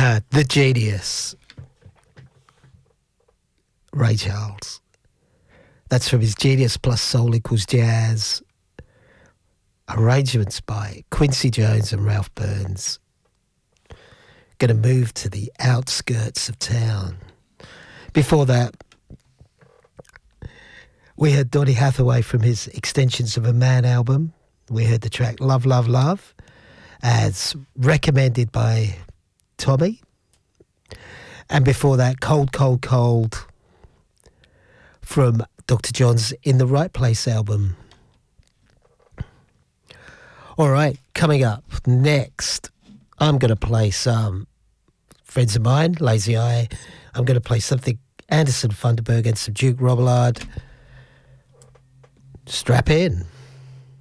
The genius, Ray Charles. That's from his Genius Plus Soul Equals Jazz. Arrangements by Quincy Jones and Ralph Burns. Going to move to the outskirts of town. Before that, we heard Donny Hathaway from his Extensions of a Man album. We heard the track Love, Love, Love, as recommended by Tommy. And before that, Cold, Cold, Cold from Dr. John's In the Right Place album. All right, coming up next, I'm going to play some friends of mine, Lazy Eye. I'm going to play something Anderson Funderburg and some Duke Robillard. Strap in.